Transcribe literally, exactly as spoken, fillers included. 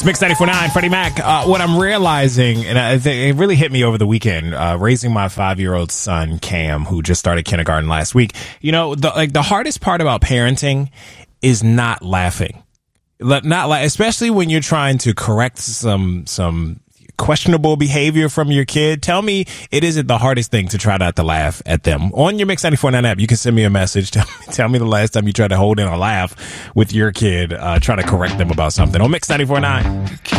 Mix ninety-four point nine, Freddie Mac. Uh, what I'm realizing, and I think it really hit me over the weekend, uh, raising my five-year-old son, Cam, who just started kindergarten last week. You know, the, like the hardest part about parenting is not laughing. Not la- especially when you're trying to correct some some questionable behavior from your kid. Tell me it isn't the hardest thing to try not to laugh at them. On your Mix ninety-four point nine app, you can send me a message. Tell me, tell me the last time you tried to hold in a laugh with your kid, uh, trying to correct them about something. On Mix ninety-four point nine.